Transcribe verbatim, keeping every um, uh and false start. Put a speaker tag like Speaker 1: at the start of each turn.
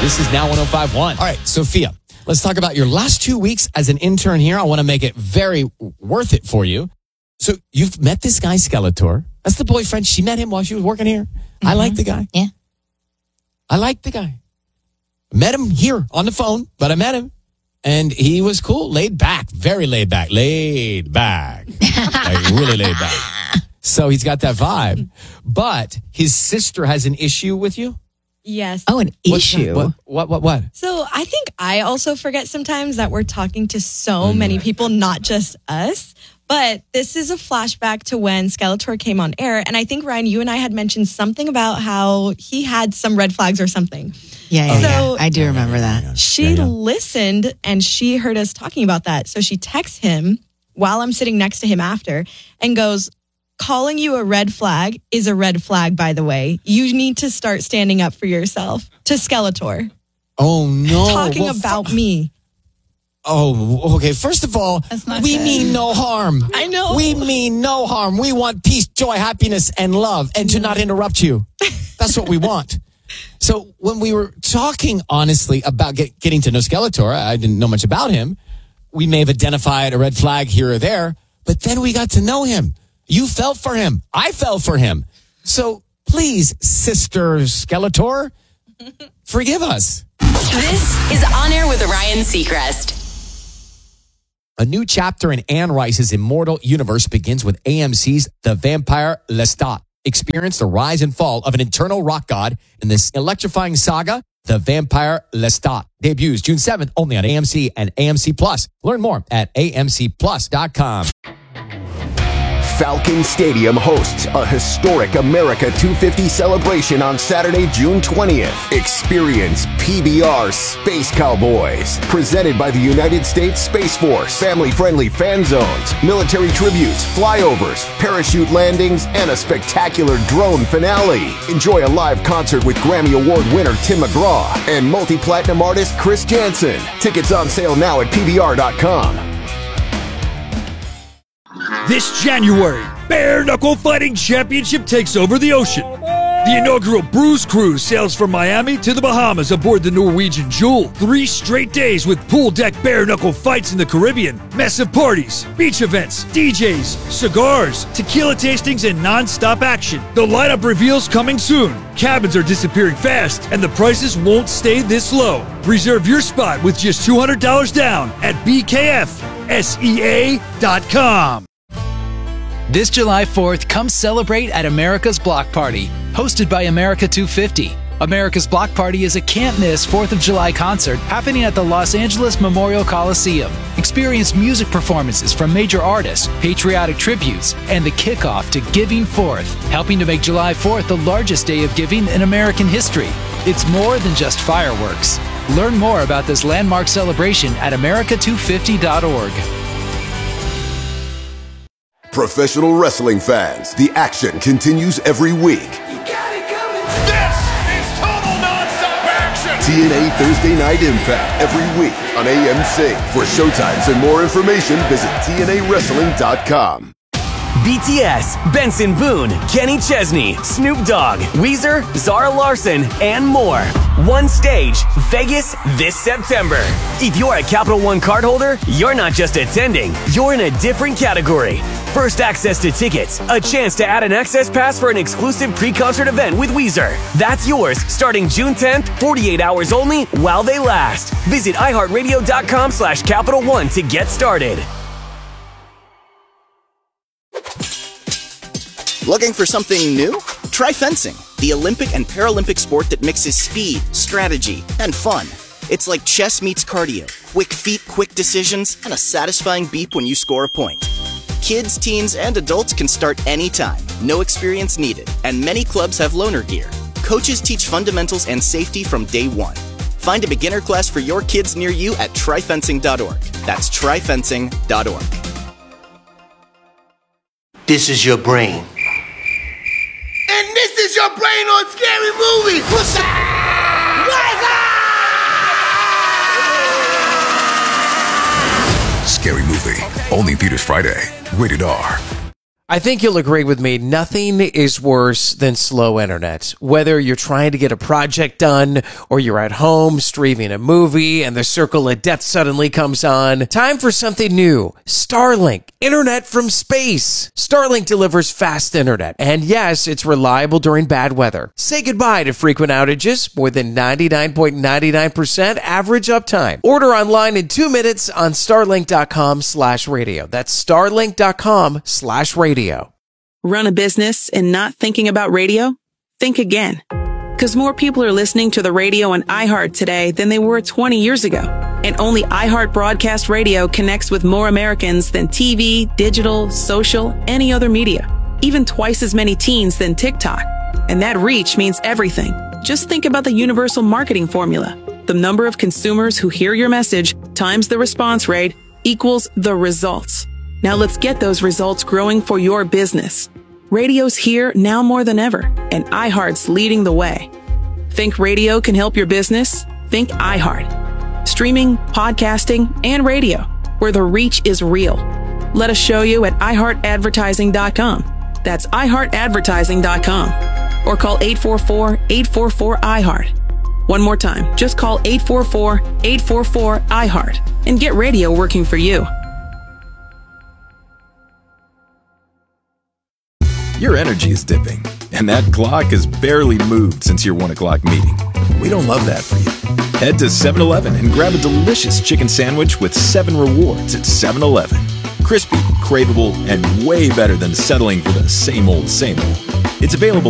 Speaker 1: This is Now one oh five point one. All right, Sophia, let's talk about your last two weeks as an intern here. I want to make it very worth it for you. So you've met this guy, Skeletor. That's the boyfriend. She met him while she was working here. Mm-hmm. I like the guy.
Speaker 2: Yeah.
Speaker 1: I like the guy. Met him here on the phone, but I met him. And he was cool, laid back, very laid back, laid back, like really laid back. So he's got that vibe. But his sister has an issue with you?
Speaker 3: Yes.
Speaker 2: Oh, an
Speaker 1: What's
Speaker 2: issue.
Speaker 1: What, what, what, what?
Speaker 3: So I think I also forget sometimes that we're talking to so many people, not just us. But this is a flashback to when Skeletor came on air. And I think, Ryan, you and I had mentioned something about how he had some red flags or something.
Speaker 2: Yeah, yeah,
Speaker 3: So-
Speaker 2: yeah. I do remember that.
Speaker 3: She
Speaker 1: Yeah, yeah.
Speaker 3: listened and she heard us talking about that. So she texts him while I'm sitting next to him after and goes, calling you a red flag is a red flag, by the way. You need to start standing up for yourself to Skeletor.
Speaker 1: Oh, no.
Speaker 3: Talking
Speaker 1: Well,
Speaker 3: about
Speaker 1: fu-
Speaker 3: me.
Speaker 1: Oh, okay. First of all,
Speaker 2: That's not
Speaker 1: we
Speaker 2: good.
Speaker 1: mean no harm.
Speaker 3: I know.
Speaker 1: We mean no harm. We want peace, joy, happiness, and love, and to not interrupt you. That's what we want. So when we were talking honestly about get, getting to know Skeletor, I didn't know much about him. We may have identified a red flag here or there, but then we got to know him. You fell for him. I fell for him. So please, Sister Skeletor, forgive us.
Speaker 4: This is On Air with Ryan Seacrest.
Speaker 1: A new chapter in Anne Rice's immortal universe begins with A M C's The Vampire Lestat. Experience the rise and fall of an eternal rock god in this electrifying saga, The Vampire Lestat. Debuts June seventh only on A M C and A M C Plus. Learn more at A M C plus dot com.
Speaker 5: Falcon Stadium hosts a historic America two fifty celebration on Saturday, June twentieth. Experience P B R Space Cowboys, presented by the United States Space Force. Family-friendly fan zones, military tributes, flyovers, parachute landings, and a spectacular drone finale. Enjoy a live concert with Grammy Award winner Tim McGraw and multi-platinum artist Chris Jansen. Tickets on sale now at P B R dot com.
Speaker 6: This January, Bare Knuckle Fighting Championship takes over the ocean. The inaugural Bruise Cruise sails from Miami to the Bahamas aboard the Norwegian Jewel. Three straight days with pool deck bare knuckle fights in the Caribbean, massive parties, beach events, D Js, cigars, tequila tastings, and non-stop action. The lineup reveals coming soon. Cabins are disappearing fast, and the prices won't stay this low. Reserve your spot with just two hundred dollars down at B K F S E A dot com.
Speaker 7: This July fourth, come celebrate at America's Block Party, hosted by America two fifty. America's Block Party is a can't-miss fourth of July concert happening at the Los Angeles Memorial Coliseum. Experience music performances from major artists, patriotic tributes, and the kickoff to Giving Forth, helping to make July fourth the largest day of giving in American history. It's more than just fireworks. Learn more about this landmark celebration at America two fifty dot org.
Speaker 5: Professional wrestling fans, the action continues every week.
Speaker 8: This is total nonstop action!
Speaker 5: T N A Thursday Night Impact every week on A M C. For showtimes and more information, visit T N A wrestling dot com.
Speaker 9: B T S, Benson Boone, Kenny Chesney, Snoop Dogg, Weezer, Zara Larson, and more. One stage, Vegas this September. If you're a Capital One cardholder, you're not just attending, you're in a different category. First access to tickets, a chance to add an access pass for an exclusive pre-concert event with Weezer. That's yours starting June tenth, forty-eight hours only while they last. Visit iHeartRadio.com slash Capital One to get started.
Speaker 10: Looking for something new? Try fencing, the Olympic and Paralympic sport that mixes speed, strategy, and fun. It's like chess meets cardio, quick feet, quick decisions, and a satisfying beep when you score a point. Kids, teens, and adults can start anytime, no experience needed, and many clubs have loaner gear. Coaches teach fundamentals and safety from day one. Find a beginner class for your kids near you at try fencing dot org. That's try fencing dot org.
Speaker 11: This is your brain.
Speaker 8: And this is your brain on Scary Movie! What's up?
Speaker 12: Scary Movie. Only theaters Friday. Rated R.
Speaker 2: I think you'll agree with me. Nothing is worse than slow internet. Whether you're trying to get a project done or you're at home streaming a movie and the circle of death suddenly comes on. Time for something new. Starlink. Internet from space. Starlink delivers fast internet. And yes, it's reliable during bad weather. Say goodbye to frequent outages. More than ninety-nine point nine nine percent average uptime. Order online in two minutes on starlink.com slash radio. That's starlink.com slash radio.
Speaker 12: Run a business and not thinking about radio? Think again. Because more people are listening to the radio on iHeart today than they were twenty years ago. And only iHeart Broadcast Radio connects with more Americans than T V, digital, social, any other media. Even twice as many teens than TikTok. And that reach means everything. Just think about the universal marketing formula. The number of consumers who hear your message times the response rate equals the results. Now let's get those results growing for your business. Radio's here now more than ever, and iHeart's leading the way. Think radio can help your business? Think iHeart. Streaming, podcasting, and radio, where the reach is real. Let us show you at i heart advertising dot com. That's i heart advertising dot com. Or call eight four four, eight four four, I heart. One more time, just call eight four four, eight four four, I heart and get radio working for you.
Speaker 13: Your energy is dipping, and that clock has barely moved since your one o'clock meeting. We don't love that for you. Head to seven eleven and grab a delicious chicken sandwich with seven rewards at seven eleven. Crispy, craveable, and way better than settling for the same old, same old. It's available